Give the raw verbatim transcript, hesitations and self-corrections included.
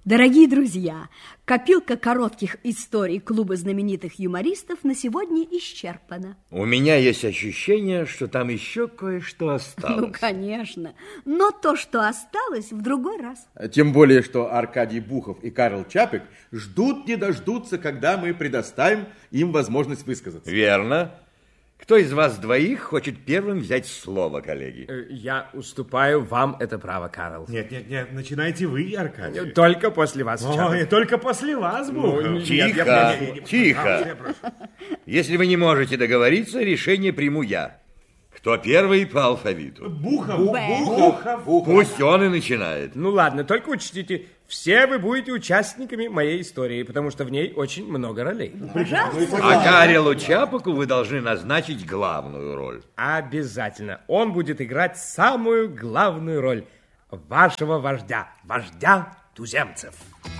Дорогие друзья, копилка коротких историй клуба знаменитых юмористов на сегодня исчерпана. У меня есть ощущение, что там еще кое-что осталось. Ну, конечно. Но то, что осталось, в другой раз. Тем более, что Аркадий Бухов и Карл Чапек ждут не дождутся, когда мы предоставим им возможность высказаться. Верно. Кто из вас двоих хочет первым взять слово, коллеги? Я уступаю вам это право, Карл. Нет, нет, нет, начинайте вы, Аркадий. Только после вас, Ой, только после вас, Бухов. Ну, Тихо, нет, я- я- я- тихо. Если вы не можете договориться, решение приму я. Кто первый по алфавиту? Бухов, Б. Бухов. Пусть он и начинает. Ну ладно, только учтите, все вы будете участниками моей истории, потому что в ней очень много ролей. А Карелу Чапеку вы должны назначить главную роль. Обязательно. Он будет играть самую главную роль вашего вождя, вождя туземцев.